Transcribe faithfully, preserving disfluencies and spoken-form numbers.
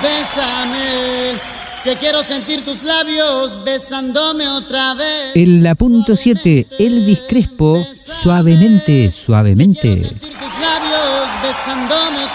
bésame, que quiero sentir tus labios besándome otra vez. En la punto siete, Elvis Crespo, suavemente, suavemente. Quiero sentir tus labios besándome